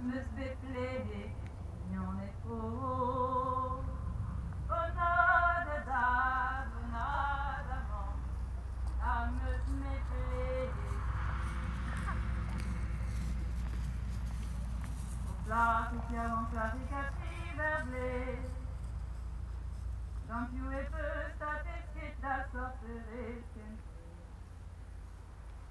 me beplede, non è po'. Oh, nada dava, nada bom, a me plede. Au plat, siamo classificati verblé. Dans più e